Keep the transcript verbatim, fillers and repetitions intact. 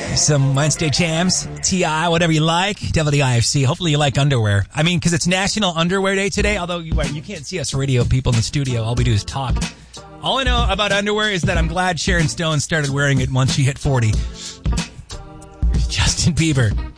Some Wednesday jams, T I, whatever you like. W D I F C. Hopefully you like underwear. I mean, because it's National Underwear Day today, although you, you can't see us radio people in the studio. All we do is talk. All I know about underwear is that I'm glad Sharon Stone started wearing it once she hit forty. Here's Justin Bieber.